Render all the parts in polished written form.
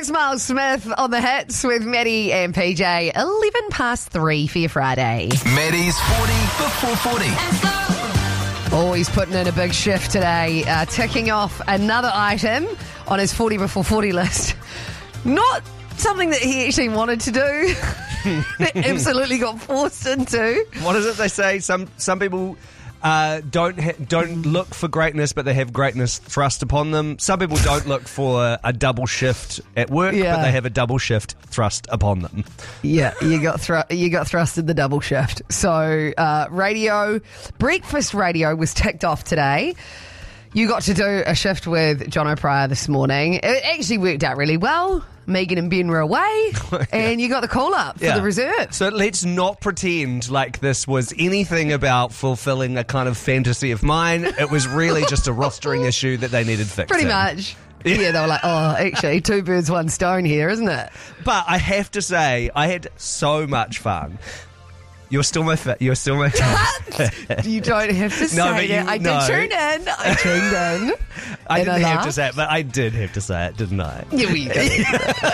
It's Miles Smith on the hits with Maddie and PJ. 11 past 3 for your Friday. Maddie's 40 before 40. Oh, he's putting in a big shift today, ticking off another item on his 40 before 40 list. Not something that he actually wanted to do. Absolutely got forced into. What is it they say? Some people don't look for greatness, but they have greatness thrust upon them. Some people don't look for a double shift at work, but they have a double shift thrust upon them. Yeah, you got thrusted the double shift. So breakfast radio was ticked off today. You got to do a shift with John O'Pryor this morning. It actually worked out really well. Megan and Ben were away, and you got the call up for the reserve. So let's not pretend like this was anything about fulfilling a kind of fantasy of mine. It was really just a rostering issue that they needed fixing. Pretty much. Yeah, they were like, oh, actually, 2 birds, 1 stone here, isn't it? But I have to say, I had so much fun. You're still my fan. You don't have to say that. I did tune in. I tuned in. I didn't have to say it, but I did have to say it, didn't I? Yeah, well, you did.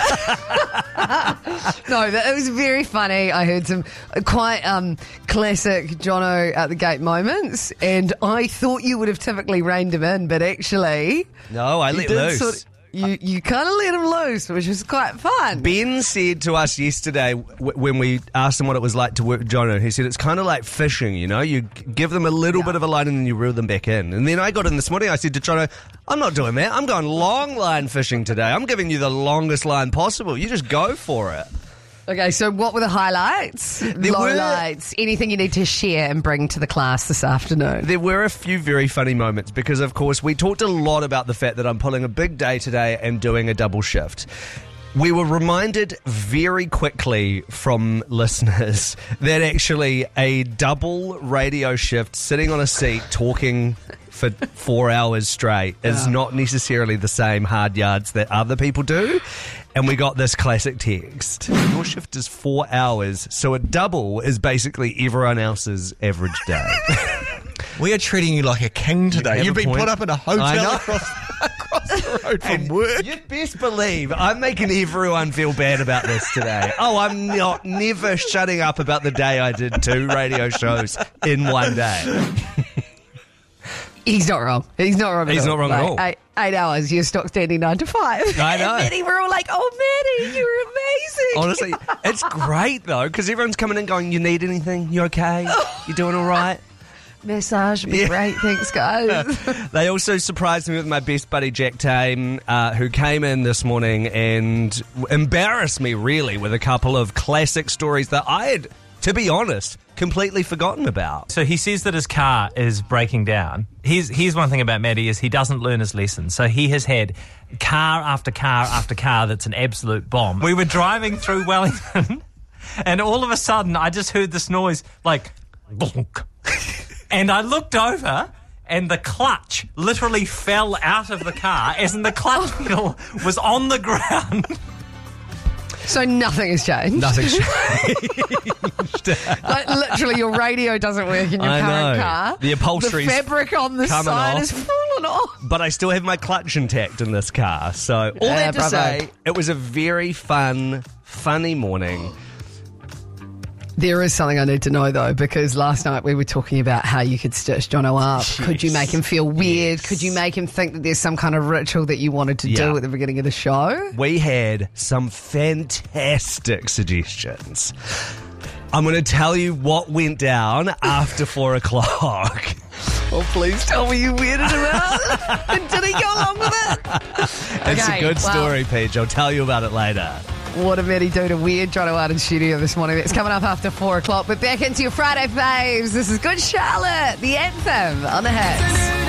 No, it was very funny. I heard some quite classic Jono at the gate moments, and I thought you would have typically reined him in, but actually... No, I let loose. You kind of let him loose, which was quite fun. Ben said to us yesterday when we asked him what it was like to work with Jono, he said it's kind of like fishing, you know? You give them a little bit of a line and then you reel them back in. And then I got in this morning, I said to Jono, I'm not doing that. I'm going long line fishing today. I'm giving you the longest line possible. You just go for it. Okay, so what were the highlights, lowlights, anything you need to share and bring to the class this afternoon? There were a few very funny moments because, of course, we talked a lot about the fact that I'm pulling a big day today and doing a double shift. We were reminded very quickly from listeners that actually a double radio shift sitting on a seat talking for 4 hours straight is not necessarily the same hard yards that other people do. And we got this classic text. Your shift is 4 hours, so a double is basically everyone else's average day. We are treating you like a king today. You've been put up in a hotel across the road from work. You'd best believe I'm making everyone feel bad about this today. Oh, I'm never shutting up about the day I did 2 radio shows in one day. He's not wrong. He's not wrong at all. 8 hours, you're stock standing 9 to 5. I know. And Maddie, we're all like, oh, Maddie, you're amazing. Honestly, it's great, though, because everyone's coming in going, you need anything? You okay? You doing all right? Massage would be great. Thanks, guys. They also surprised me with my best buddy, Jack Tame, who came in this morning and embarrassed me, really, with a couple of classic stories that I had, to be honest, completely forgotten about. So he says that his car is breaking down. Here's one thing about Maddie is he doesn't learn his lessons. So he has had car after car after car that's an absolute bomb. We were driving through Wellington and all of a sudden I just heard this noise like bonk. And I looked over and the clutch literally fell out of the car as in the clutch pedal was on the ground. So nothing has changed. Nothing's changed. Like literally, your radio doesn't work in your current car. The upholstery's the fabric on the side has fallen off. But I still have my clutch intact in this car. So all that to say, it was a very funny morning. There is something I need to know, though, because last night we were talking about how you could stitch Jono up. Yes. Could you make him feel weird? Yes. Could you make him think that there's some kind of ritual that you wanted to do at the beginning of the show? We had some fantastic suggestions. I'm going to tell you what went down after 4 o'clock. Oh, please tell me you weirded him out. And did he go along with it? It's a good story, Paige. I'll tell you about it later. What did Maddie do to weird Jono out in studio this morning? It's coming up after 4 o'clock. But back into your Friday faves. This is Good Charlotte, the anthem on the hits.